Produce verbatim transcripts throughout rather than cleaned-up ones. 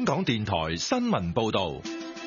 香港電台新聞報道。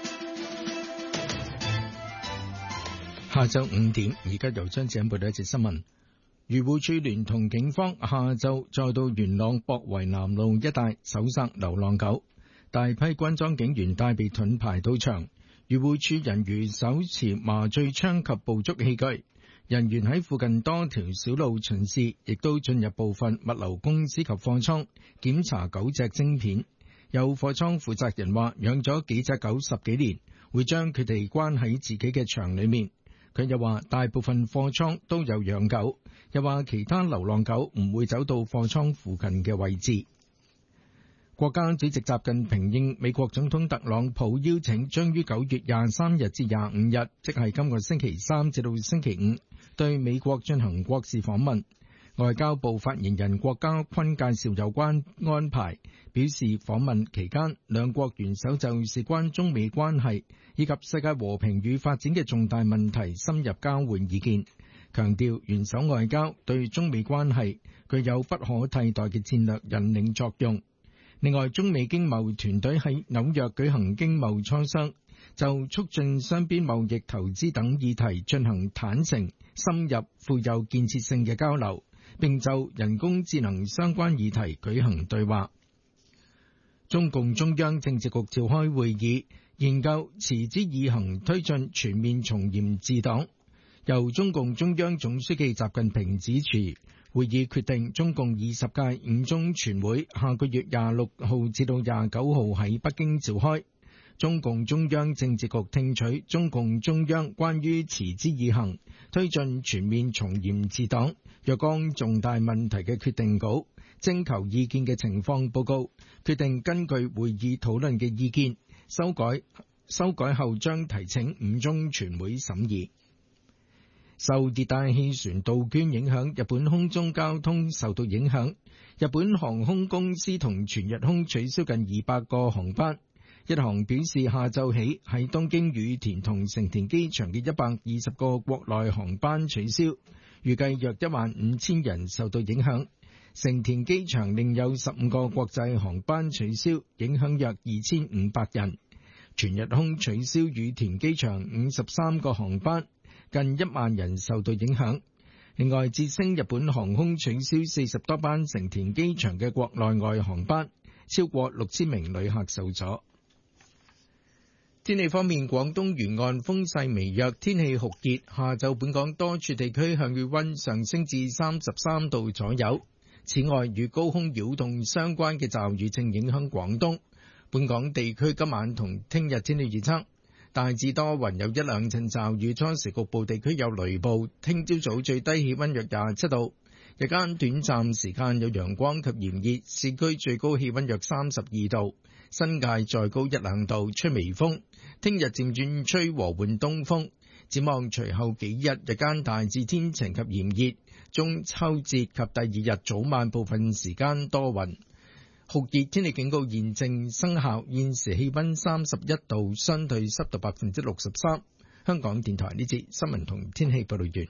下晝五點，而家由張子欣報道一節新聞。漁護署聯同警方下晝再到元朗博圍南路一帶搜殺流浪狗，大批軍裝警員帶備盾牌到場，漁護署人員手持麻醉槍及捕捉器具，人員喺附近多條小路巡視，亦都進入部分物流公司及貨倉檢查狗隻晶片。有貨倉負責人話，養咗幾隻狗十幾年，會將佢哋關喺自己嘅場裏面。佢又話大部分貨倉都有養狗，又話其他流浪狗唔會走到貨倉附近嘅位置。國家主席習近平應美國總統特朗普邀請，將於九月廿三日至廿五日，即係今個星期三至到星期五，對美國進行國事訪問。外交部發言人郭家坤介紹有關安排，表示訪問期間，兩國元首就事關中美關係以及世界和平與發展嘅重大問題深入交換意見，強調元首外交對中美關係具有不可替代嘅戰略引領作用。另外，中美經貿團隊喺紐約舉行經貿磋商，就促進雙邊貿易、投資等議題進行坦誠、深入、富有建設性嘅交流，並就人工智能相關議題舉行對話。中共中央政治局召開會議，研究持之以恆推進全面從嚴治黨，由中共中央總書記習近平主持。會議決定，中共二十屆五中全會下個月廿六號至到廿九號喺北京召開。中共中央政治局聽取中共中央關於持之以恆推進全面從嚴治黨若干重大問題嘅決定稿，徵求意見嘅情況報告，決定根據會議討論嘅意見修改，修改後將提請五中全會審議。受熱帶氣旋杜鵑影響，日本空中交通受到影響，日本航空公司同全日空取消近二百個航班。日航表示，下晝起喺東京羽田同成田機場嘅一百二十個國內航班取消，預計約一萬五千人受到影響。成田機場另有十五個國際航班取消，影響約二千五百人。全日空取消羽田機場五十三個航班，近一萬人受到影響。另外，捷星日本航空取消四十多班成田機場嘅國內外航班，超過六千名旅客受阻。天氣方面，廣東沿岸風勢微弱，天氣酷熱。下晝本港多處地區向氣溫上升至三十三度左右。此外，與高空擾動相關嘅驟雨正影響廣東。本港地區今晚同聽日天氣預測，大致多雲，有一兩陣驟雨，初時局部地區有雷暴。聽朝早最低氣溫約廿七度，日間短暫時間有陽光及炎熱，市區最高氣溫約三十二度，新界再高一兩度，吹微風。聽日漸轉吹和緩東風。展望隨後幾日，日間大致天晴及炎熱，中秋節及第二日早晚部分時間多雲。酷熱天氣警告現正生效，現時氣溫三十一度，相對濕度百分之六十三。香港電台呢節新聞同天氣報道完。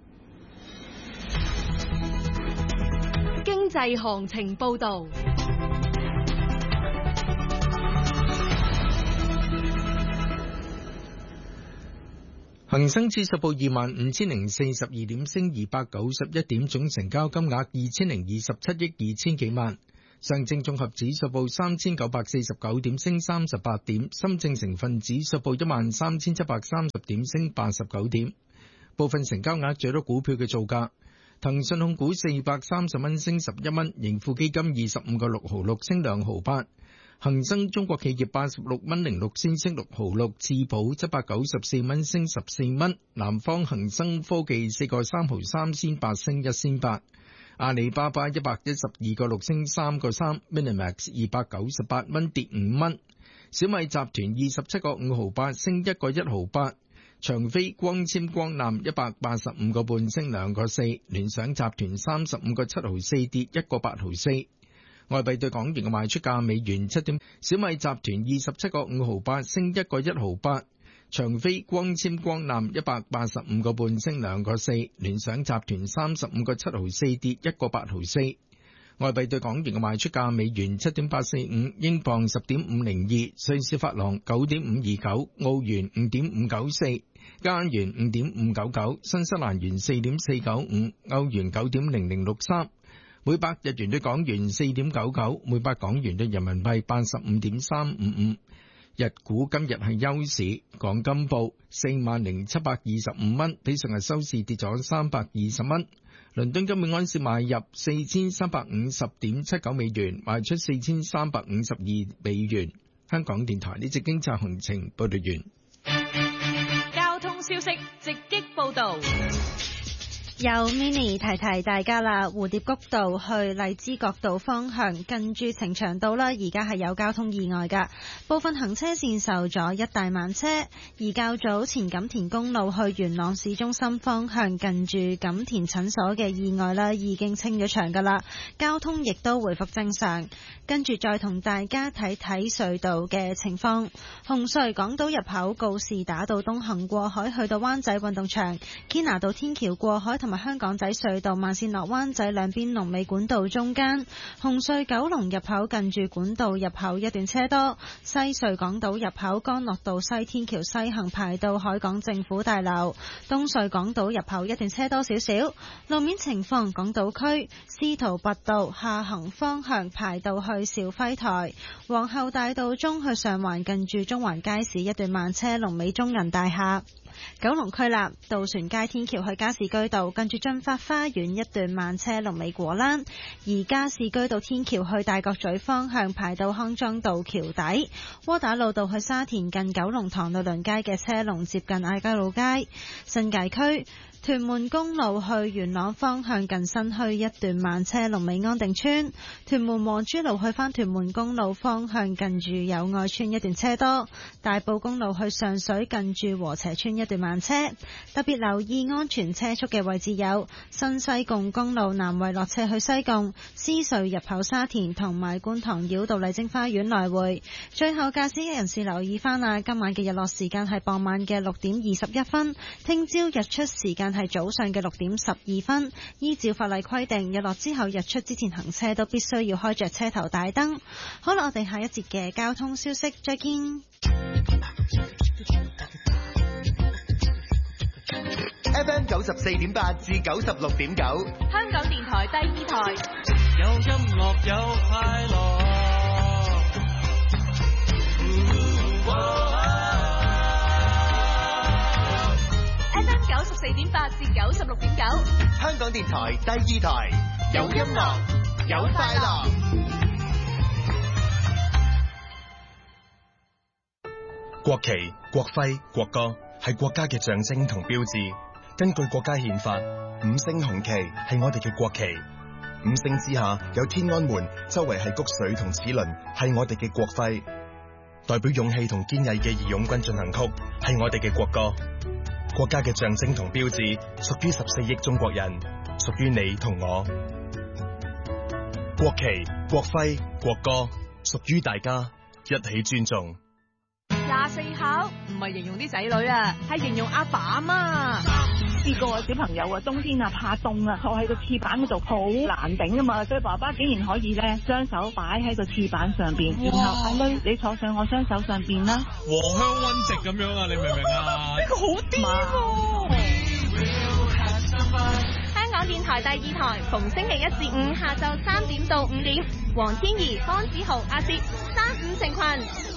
經濟行情報道。 恒生指數報二萬五千零四十二點，升二百九十一點，總成交金額二千零二十七億二千幾萬。上證綜合指數報三千九百四十九點，升三十八點。深證成分指數報一萬三千七百三十點，升八十九點。部分成交額最多股票嘅造價：騰訊控股四百三十蚊，升十一蚊；盈富基金二十五個六毫六，升兩毫八。恒生中國企業八十六蚊零六仙，升六毫六。智保七百九十四蚊，升十四蚊。南方恒生科技四個三毫三仙八，升一仙八。阿里巴巴一百一十二個六，升三個三。Minimax 二百九十八蚊，跌五蚊。小米集團二十七個五毫八，升一個一毫八。長飛光纖光纜一百八十五個半，升兩個四。聯想集團三十五個七毫四，跌一個八毫四。外幣對港元嘅賣出價：美元七點，小米集團二十七個五毫八，升一個一毫八；長飛光纖光纜一百八十五個半，升兩個四；聯想集團三十五個七毫四，跌一個八毫四。 外幣對港元嘅賣出價：美元七點八四五，英鎊十點五零二，瑞士法郎九點五二九，澳元五點五九四，加元五點五九九，新西蘭元四點四九五，歐元九點零零六三。每百日元對港元四點九九，每百港元對人民幣八十五點三五五。日股今日係休市，港金報四萬零七百二十五蚊，比上日收市跌咗三百二十蚊。倫敦金每安士買入四千三百五十點七九美元，賣出四千三百五十二美元。香港電台呢隻經濟行情報道完。 交通消息直擊報道。 有 mini 提提大家啦，蝴蝶谷道去荔枝角道方向近住呈祥道啦，而家係有交通意外噶，部分行車線受阻，一大慢車。而較早前錦田公路去元朗市中心方向近住錦田診所嘅意外啦，已經清咗場噶啦，交通亦都回復正常。跟住再同大家睇睇隧道嘅情況。紅隧港島入口告士打道東行過海去到灣仔運動場，堅拿道天橋過海同埋香港仔隧道慢線落灣仔兩邊龍尾管道中間。紅隧九龍入口近住管道入口一段車多。西隧港島入口干諾道西天橋西行排到海港政府大樓。東隧港島入口一段車多少少。路面情況，港島區司徒拔道下行方向排到去兆輝台，皇后大道中去上環近住中環街市一段慢車，龍尾中銀大廈。九龍區立渡船街天橋去加士居道近住駿發花園一段慢車，龍尾果欄。而加士居道天橋去大角咀方向排到康莊道橋底。窩打老道去沙田近九龍塘律倫街嘅車龍接近亞皆老街。新界區屯門公路去元朗方向近新墟一段慢車，龍尾安定村。屯門黃珠路去返屯門公路方向近住友愛村一段車多。大埔公路去上水近住禾輋村一段慢車。特別留意安全車速嘅位置有新西貢公路南圍落車去西貢，獅隧入口沙田同埋觀塘繞道麗晶花園來回。最後駕駛人士留意翻啊，今晚嘅日落時間係傍晚嘅六點二十一分，聽朝日出時間係早上嘅六點十二分。依照法例規定，日落之後日出之前行車都必須要開着車頭大燈。好啦，我哋下一節嘅交通消息再見。 F M 九十四點八至九十六點九， 香港電台第二台。 有音樂有快樂。 F M 九十四點八至九十六點九， 香港電台第二台，有音樂有快樂。 國旗、國徽、國歌係國家嘅象徵同標誌。根據國家憲法，五星紅旗係我哋嘅國旗。五星之下有天安門，周圍係谷穗同齒輪，係我哋嘅國徽。代表勇氣同堅毅嘅義勇軍進行曲係我哋嘅國歌。國家嘅象徵同標誌屬於十四億中國人，屬於你同我。國旗、國徽、國歌屬於大家，一起尊重。 廿四孝唔係形容啲仔女啊，係形容阿爸阿媽。 試過小朋友啊，冬天啊怕凍啊，坐喺個廁板嗰度好難頂啊嘛，所以爸爸竟然可以咧將手擺喺個廁板上邊，然後阿女你坐上我雙手上邊啦， 黃香溫直咁樣啊，你明唔明啊？ 呢個好癲喎！香港電台第二台，逢星期一至五下晝三點到五點，黃天怡、方子豪、阿哲三五成群。